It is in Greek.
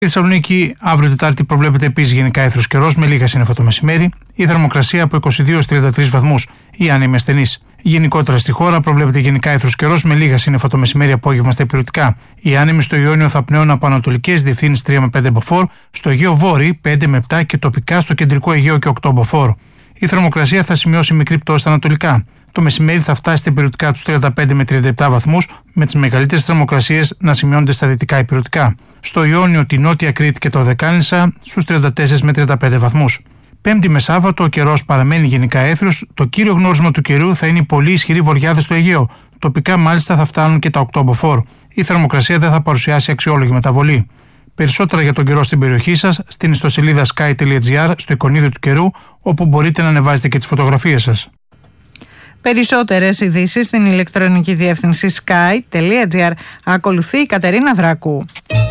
Στη Θεσσαλονίκη, αύριο Τετάρτη, προβλέπεται επίσης γενικά έθρος καιρός με λίγα σύννεφα το μεσημέρι. Η θερμοκρασία από 22-33 βαθμούς. Οι άνεμοι ασθενείς. Γενικότερα στη χώρα προβλέπεται γενικά έθρος καιρός με λίγα σύννεφα το μεσημέρι απόγευμα στα ηπειρωτικά. Οι άνεμοι στο Ιόνιο θα πνέουν από ανατολικές διευθύνσεις 3 με 5 μποφόρ, στο Αιγαίο Βόρειο 5 με 7 και τοπικά στο κεντρικό Αιγαίο και 8 μποφόρ. Η θερμοκρασία θα σημειώσει μικρή πτώση στα ανατολικά. Το μεσημέρι θα φτάσει στα ηπειρωτικά τους 35 με 37 βαθμούς, με τις μεγαλύτερες θερμοκρασίες να σημειώνονται στα δυτικά ηπειρωτικά. Στο Ιόνιο, τη Νότια Κρήτη και το Δεκάλινσα στους 34 με 35 βαθμούς. Πέμπτη με Σάββατο, ο καιρός παραμένει γενικά έθριος. Το κύριο γνώρισμα του καιρού θα είναι οι πολύ ισχυροί βοριάδες στο Αιγαίο. Τοπικά μάλιστα θα φτάνουν και τα 8 μποφόρ. Η θερμοκρασία δεν θα παρουσιάσει αξιόλογη μεταβολή. Περισσότερα για τον καιρό στην περιοχή σας στην ιστοσελίδα sky.gr, στο εικονίδιο του καιρού, όπου μπορείτε να ανεβάζετε και τις φωτογραφίες σας. Περισσότερες ειδήσεις στην ηλεκτρονική διεύθυνση sky.gr. Ακολουθεί η Κατερίνα Δράκου.